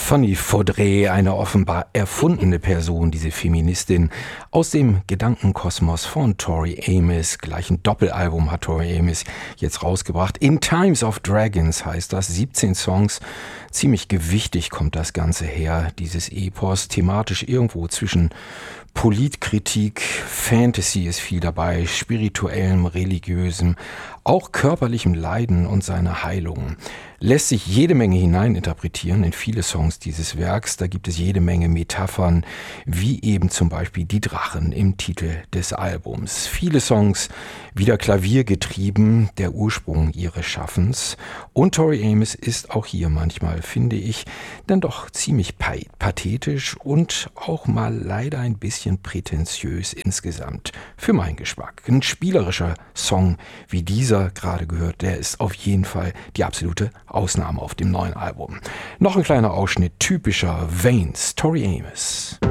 Fanny Faudré, eine offenbar erfundene Person, diese Feministin, aus dem Gedankenkosmos von Tori Amos. Gleich ein Doppelalbum hat Tori Amos jetzt rausgebracht. In Times of Dragons heißt das, 17 Songs. Ziemlich gewichtig kommt das Ganze her, dieses Epos, thematisch irgendwo zwischen Politkritik, Fantasy ist viel dabei, spirituellem, religiösem, auch körperlichem Leiden und seiner Heilung. Lässt sich jede Menge hineininterpretieren in viele Songs dieses Werks. Da gibt es jede Menge Metaphern, wie eben zum Beispiel die Drachen im Titel des Albums. Viele Songs wieder klaviergetrieben, der Ursprung ihres Schaffens. Und Tori Amos ist auch hier manchmal, finde ich, dann doch ziemlich pathetisch und auch mal leider ein bisschen prätentiös insgesamt für meinen Geschmack. Ein spielerischer Song wie dieser gerade gehört, der ist auf jeden Fall die absolute Ausnahme auf dem neuen Album. Noch ein kleiner Ausschnitt typischer Veins, Tori Amos.